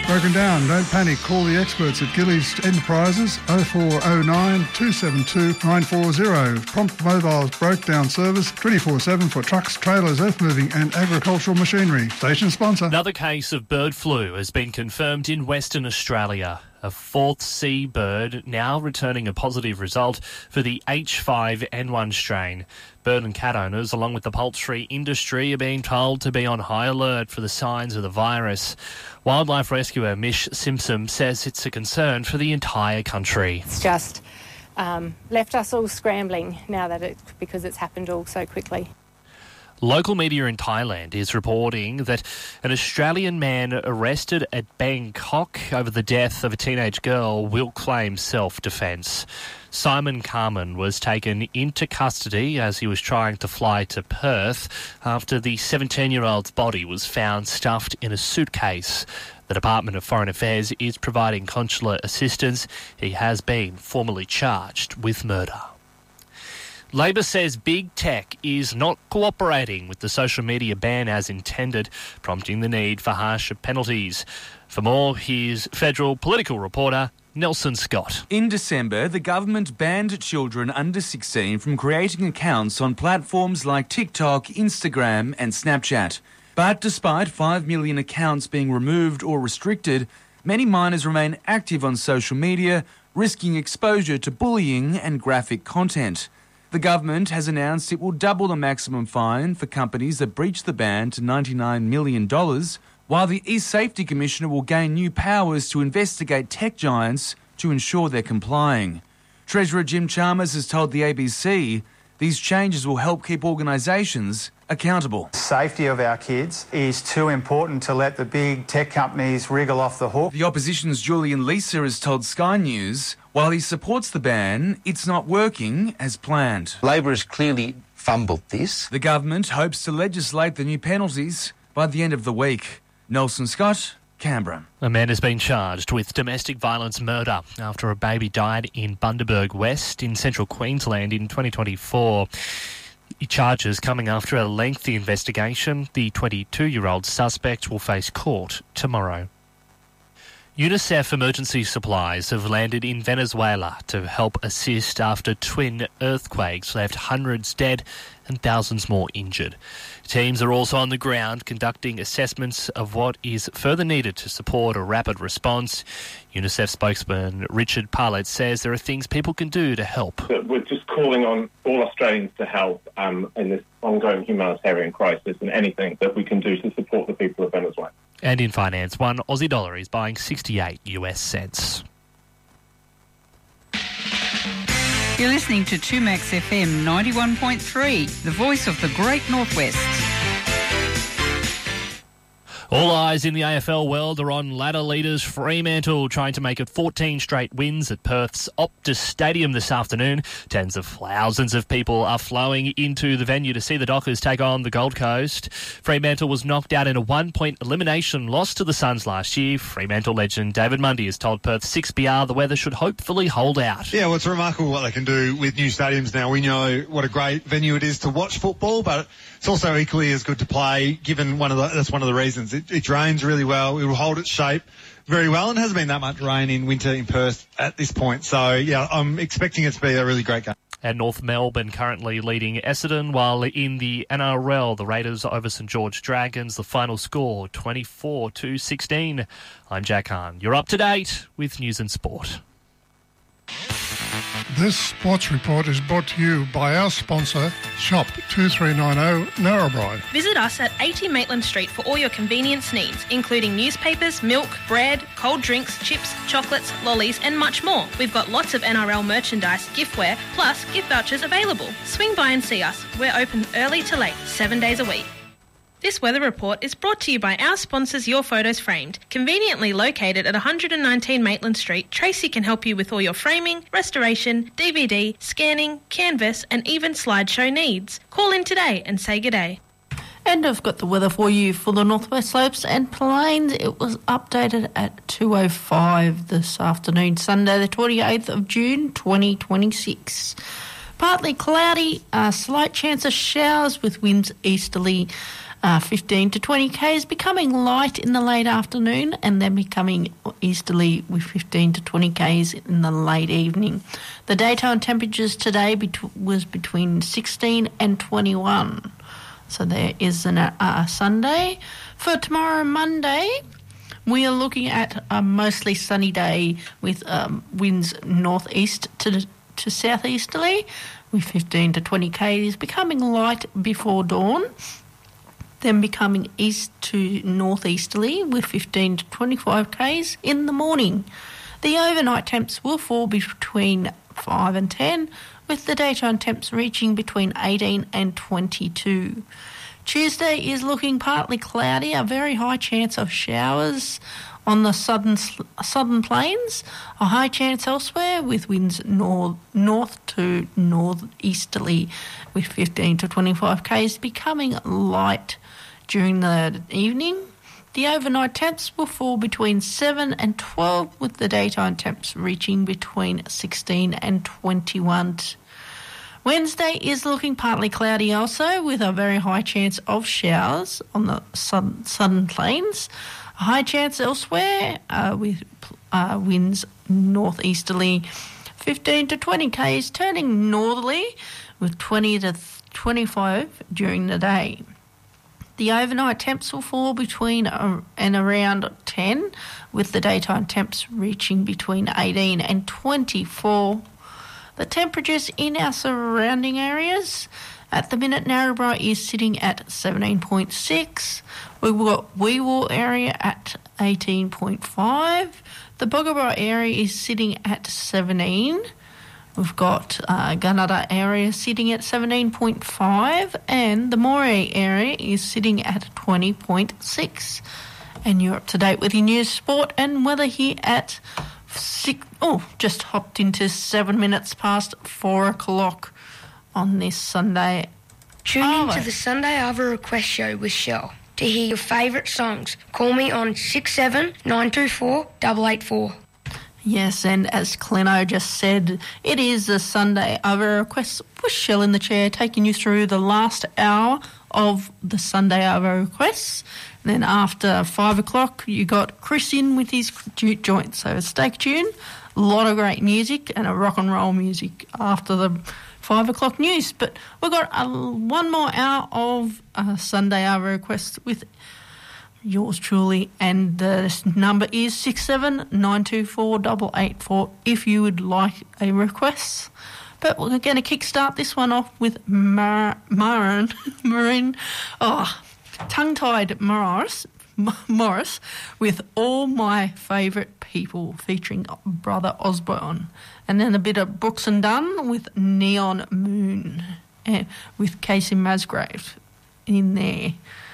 broken down. Don't panic. Call the experts at Gillies Enterprises 0409 272 940. Prompt mobile breakdown service 24/7 for trucks, trailers, earth moving and agricultural machinery. Station sponsor. Another case of bird flu has been confirmed in Western Australia. A fourth sea bird now returning a positive result for the H5N1 strain. Bird and cat owners, along with the poultry industry, are being told to be on high alert for the signs of the virus. Wildlife rescuer Mish Simpson says it's a concern for the entire country. It's just left us all scrambling now because it's happened all so quickly. Local media in Thailand is reporting that an Australian man arrested at Bangkok over the death of a teenage girl will claim self-defence. Simon Carman was taken into custody as he was trying to fly to Perth after the 17-year-old's body was found stuffed in a suitcase. The Department of Foreign Affairs is providing consular assistance. He has been formally charged with murder. Labor says big tech is not cooperating with the social media ban as intended, prompting the need for harsher penalties. For more, here's federal political reporter Nelson Scott. In December, the government banned children under 16 from creating accounts on platforms like TikTok, Instagram and Snapchat. But despite 5 million accounts being removed or restricted, many minors remain active on social media, risking exposure to bullying and graphic content. The government has announced it will double the maximum fine for companies that breach the ban to $99 million, while the e-Safety Commissioner will gain new powers to investigate tech giants to ensure they're complying. Treasurer Jim Chalmers has told the ABC these changes will help keep organisations accountable. Safety of our kids is too important to let the big tech companies wriggle off the hook. The opposition's Julian Leeser has told Sky News, while he supports the ban, it's not working as planned. Labor has clearly fumbled this. The government hopes to legislate the new penalties by the end of the week. Nelson Scott, Canberra. A man has been charged with domestic violence murder after a baby died in Bundaberg West in central Queensland in 2024. Charges coming after a lengthy investigation. The 22-year-old suspect will face court tomorrow. UNICEF emergency supplies have landed in Venezuela to help assist after twin earthquakes left hundreds dead and thousands more injured. Teams are also on the ground conducting assessments of what is further needed to support a rapid response. UNICEF spokesman Richard Parlett says there are things people can do to help. We're just calling on all Australians to help in this ongoing humanitarian crisis, and anything that we can do to support the people of Venezuela. And in finance, one Aussie dollar is buying 68 US cents. You're listening to 2Max FM 91.3, the voice of the Great Northwest. All eyes in the AFL world are on ladder leaders Fremantle, trying to make it 14 straight wins at Perth's Optus Stadium this afternoon. Tens of thousands of people are flowing into the venue to see the Dockers take on the Gold Coast. Fremantle was knocked out in a 1-point elimination loss to the Suns last year. Fremantle legend David Mundy has told Perth 6BR the weather should hopefully hold out. Yeah, well, it's remarkable what they can do with new stadiums now. We know what a great venue it is to watch football, but it's also equally as good to play, given that's one of the reasons. It drains really well. It will hold its shape very well, and hasn't been that much rain in winter in Perth at this point. So, yeah, I'm expecting it to be a really great game. And North Melbourne currently leading Essendon, while in the NRL, the Raiders over St George Dragons, the final score 24-16. I'm Jack Hahn. You're up to date with News and Sport. This sports report is brought to you by our sponsor, Shop 2390 Narrabri. Visit us at 80 Maitland Street for all your convenience needs, including newspapers, milk, bread, cold drinks, chips, chocolates, lollies and much more. We've got lots of NRL merchandise, giftware, plus gift vouchers available. Swing by and see us. We're open early to late, 7 days a week. This weather report is brought to you by our sponsors Your Photos Framed. Conveniently located at 119 Maitland Street, Tracy can help you with all your framing, restoration, DVD, scanning, canvas and even slideshow needs. Call in today and say good day. And I've got the weather for you for the Northwest Slopes and Plains. It was updated at 2:05 this afternoon, Sunday the 28th of June 2026. Partly cloudy, a slight chance of showers with winds easterly. 15 to 20 k's, becoming light in the late afternoon and then becoming easterly with 15 to 20 k's in the late evening. The daytime temperatures today was between 16 and 21. So there is a Sunday. For tomorrow, Monday, we are looking at a mostly sunny day with winds northeast to southeasterly with 15 to 20 k's, becoming light before dawn, then becoming east to northeasterly with 15 to 25 k's in the morning. The overnight temps will fall between 5 and 10, with the daytime temps reaching between 18 and 22. Tuesday is looking partly cloudy, a very high chance of showers on the southern plains, a high chance elsewhere with winds north to northeasterly with 15 to 25 k's, becoming light during the evening. The overnight temps will fall between 7 and 12, with the daytime temps reaching between 16 and 21. Wednesday is looking partly cloudy also, with a very high chance of showers on the southern plains. A high chance elsewhere with winds northeasterly, 15 to 20 k's, turning northerly with 20 to 25 during the day. The overnight temps will fall between and around 10, with the daytime temps reaching between 18 and 24. The temperatures in our surrounding areas, at the minute Narrabri is sitting at 17.6, we've got Weewar area at 18.5, the Bogabri area is sitting at 17, we've got Gunnedah area sitting at 17.5, and the Moree area is sitting at 20.6. And you're up to date with your news, sport and weather here at just hopped into 7 minutes past 4 o'clock on this Sunday. Tune in to the Sunday Arvo Request Show with Shell to hear your favourite songs. Call me on 67924 884. Yes, and as Cleno just said, it is a Sunday Arvo Request with Shell in the chair, taking you through the last hour of the Sunday Arvo Requests. Then after 5 o'clock, you got Chris in with his jute joint. So stay tuned. A lot of great music and a rock and roll music after the 5 o'clock news. But we've got one more hour of Sunday Arvo Requests with yours truly. And the number is 67924 884 if you would like a request. But we're going to kickstart this one off with Marin. Tongue-Tied Morris with All My Favourite People featuring Brother Osborne, and then a bit of Brooks and Dunn with Neon Moon with Casey Musgrave in there.